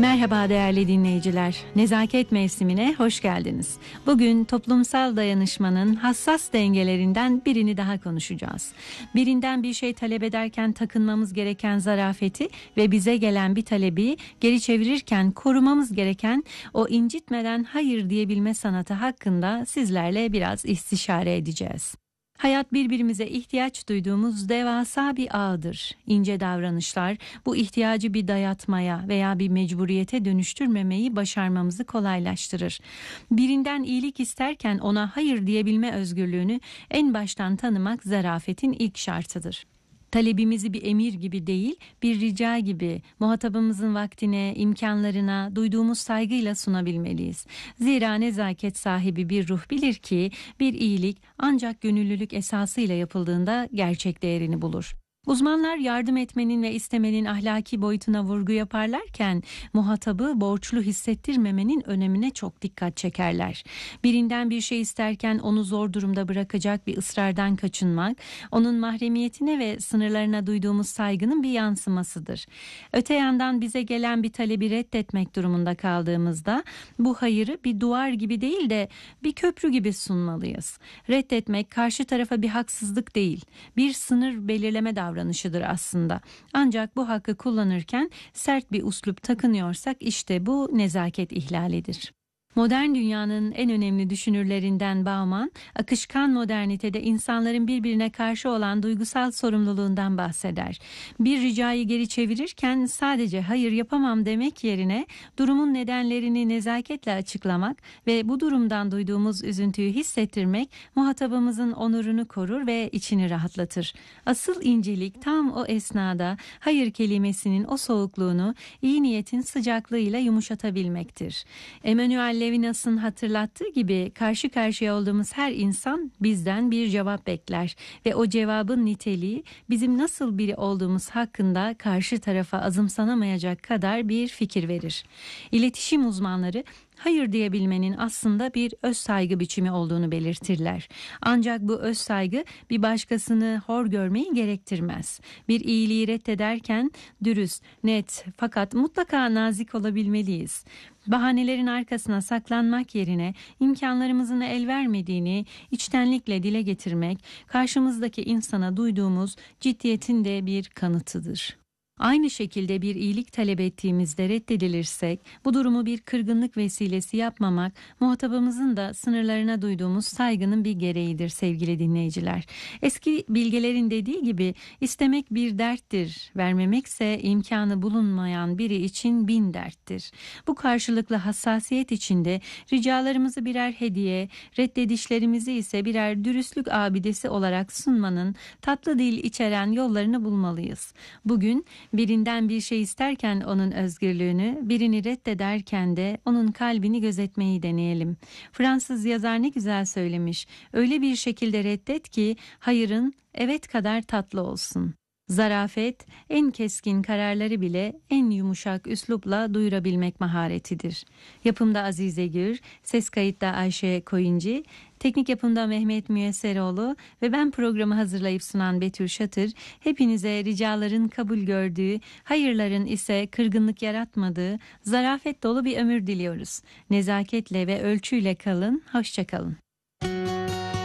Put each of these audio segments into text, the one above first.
Merhaba değerli dinleyiciler. Nezaket mevsimine hoş geldiniz. Bugün toplumsal dayanışmanın hassas dengelerinden birini daha konuşacağız. Birinden bir şey talep ederken takınmamız gereken zarafeti ve bize gelen bir talebi geri çevirirken korumamız gereken o incitmeden hayır diyebilme sanatı hakkında sizlerle biraz istişare edeceğiz. Hayat birbirimize ihtiyaç duyduğumuz devasa bir ağdır. İnce davranışlar bu ihtiyacı bir dayatmaya veya bir mecburiyete dönüştürmemeyi başarmamızı kolaylaştırır. Birinden iyilik isterken ona hayır diyebilme özgürlüğünü en baştan tanımak zarafetin ilk şartıdır. Talebimizi bir emir gibi değil, bir rica gibi muhatabımızın vaktine, imkanlarına duyduğumuz saygıyla sunabilmeliyiz. Zira nezaket sahibi bir ruh bilir ki bir iyilik ancak gönüllülük esasıyla yapıldığında gerçek değerini bulur. Uzmanlar yardım etmenin ve istemenin ahlaki boyutuna vurgu yaparlarken muhatabı borçlu hissettirmemenin önemine çok dikkat çekerler. Birinden bir şey isterken onu zor durumda bırakacak bir ısrardan kaçınmak, onun mahremiyetine ve sınırlarına duyduğumuz saygının bir yansımasıdır. Öte yandan bize gelen bir talebi reddetmek durumunda kaldığımızda bu hayırı bir duvar gibi değil de bir köprü gibi sunmalıyız. Reddetmek karşı tarafa bir haksızlık değil, bir sınır belirleme davranışıdır aslında. Ancak bu hakkı kullanırken sert bir üslup takınıyorsak işte bu nezaket ihlalidir. Modern dünyanın en önemli düşünürlerinden Bauman, akışkan modernitede insanların birbirine karşı olan duygusal sorumluluğundan bahseder. Bir ricayı geri çevirirken sadece hayır yapamam demek yerine durumun nedenlerini nezaketle açıklamak ve bu durumdan duyduğumuz üzüntüyü hissettirmek muhatabımızın onurunu korur ve içini rahatlatır. Asıl incelik tam o esnada hayır kelimesinin o soğukluğunu iyi niyetin sıcaklığıyla yumuşatabilmektir. Emmanuel Levinas'ın hatırlattığı gibi karşı karşıya olduğumuz her insan bizden bir cevap bekler ve o cevabın niteliği bizim nasıl biri olduğumuz hakkında karşı tarafa azımsanamayacak kadar bir fikir verir. İletişim uzmanları hayır diyebilmenin aslında bir öz saygı biçimi olduğunu belirtirler. Ancak bu öz saygı bir başkasını hor görmeyi gerektirmez. Bir iyiliği reddederken dürüst, net fakat mutlaka nazik olabilmeliyiz. Bahanelerin arkasına saklanmak yerine imkanlarımızın el vermediğini içtenlikle dile getirmek, karşımızdaki insana duyduğumuz ciddiyetin de bir kanıtıdır. Aynı şekilde bir iyilik talep ettiğimizde reddedilirsek, bu durumu bir kırgınlık vesilesi yapmamak, muhatabımızın da sınırlarına duyduğumuz saygının bir gereğidir sevgili dinleyiciler. Eski bilgelerin dediği gibi istemek bir derttir, vermemekse imkanı bulunmayan biri için 1000 derttir. Bu karşılıklı hassasiyet içinde ricalarımızı birer hediye, reddedişlerimizi ise birer dürüstlük abidesi olarak sunmanın tatlı dil içeren yollarını bulmalıyız. Bugün birinden bir şey isterken onun özgürlüğünü, birini reddederken de onun kalbini gözetmeyi deneyelim. Fransız yazar ne güzel söylemiş. Öyle bir şekilde reddet ki hayırın evet kadar tatlı olsun. Zarafet, en keskin kararları bile en yumuşak üslupla duyurabilmek maharetidir. Yapımda Azize Gür, ses kayıtta Ayşe Koyuncu, teknik yapımda Mehmet Müyesseroğlu ve ben programı hazırlayıp sunan Betül Şatır, hepinize ricaların kabul gördüğü, hayırların ise kırgınlık yaratmadığı, zarafet dolu bir ömür diliyoruz. Nezaketle ve ölçüyle kalın, hoşça kalın.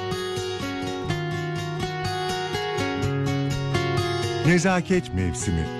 Nezaket mevsimi.